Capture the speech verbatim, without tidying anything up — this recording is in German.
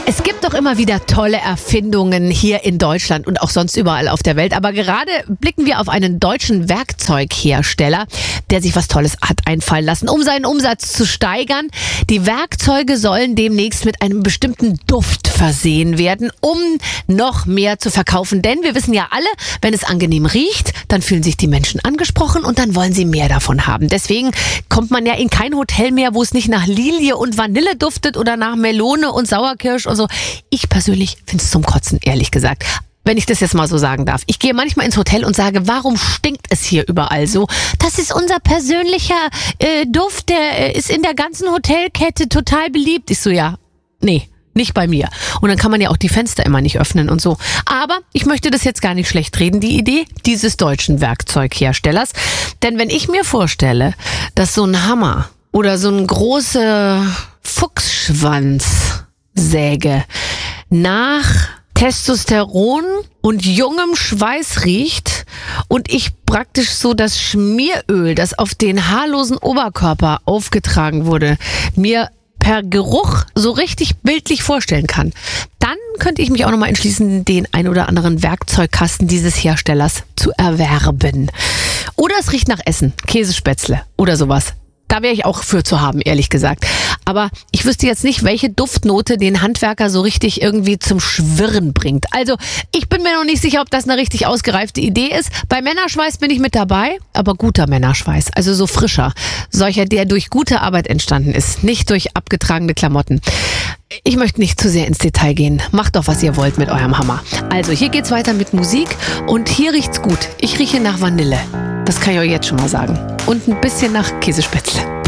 Es gibt doch immer wieder tolle Erfindungen hier in Deutschland und auch sonst überall auf der Welt. Aber gerade blicken wir auf einen deutschen Werkzeughersteller, der sich was Tolles hat einfallen lassen, um seinen Umsatz zu steigern. Die Werkzeuge sollen demnächst mit einem bestimmten Duft versehen werden, um noch mehr zu verkaufen. Denn wir wissen ja alle, wenn es angenehm riecht, dann fühlen sich die Menschen angesprochen und dann wollen sie mehr davon haben. Deswegen kommt man ja in kein Hotel mehr, wo es nicht nach Lilie und Vanille duftet oder nach Melone und Sauerkirsch und so. Ich persönlich finde es zum Kotzen, ehrlich gesagt. Wenn ich das jetzt mal so sagen darf. Ich gehe manchmal ins Hotel und sage, warum stinkt es hier überall so? Das ist unser persönlicher äh, Duft, der äh, ist in der ganzen Hotelkette total beliebt. Ich so, ja, nee. Nicht bei mir. Und dann kann man ja auch die Fenster immer nicht öffnen und so. Aber ich möchte das jetzt gar nicht schlecht reden, die Idee dieses deutschen Werkzeugherstellers. Denn wenn ich mir vorstelle, dass so ein Hammer oder so eine große Fuchsschwanzsäge nach Testosteron und jungem Schweiß riecht und ich praktisch so das Schmieröl, das auf den haarlosen Oberkörper aufgetragen wurde, mir per Geruch so richtig bildlich vorstellen kann, dann könnte ich mich auch nochmal entschließen, den ein oder anderen Werkzeugkasten dieses Herstellers zu erwerben. Oder es riecht nach Essen, Käsespätzle oder sowas. Da wäre ich auch für zu haben, ehrlich gesagt. Aber ich wüsste jetzt nicht, welche Duftnote den Handwerker so richtig irgendwie zum Schwirren bringt. Also ich bin mir noch nicht sicher, ob das eine richtig ausgereifte Idee ist. Bei Männerschweiß bin ich mit dabei, aber guter Männerschweiß, also so frischer. Solcher, der durch gute Arbeit entstanden ist, nicht durch abgetragene Klamotten. Ich möchte nicht zu sehr ins Detail gehen. Macht doch, was ihr wollt mit eurem Hammer. Also hier geht's weiter mit Musik und hier riecht's gut. Ich rieche nach Vanille. Das kann ich euch jetzt schon mal sagen. Und ein bisschen nach Käsespätzle.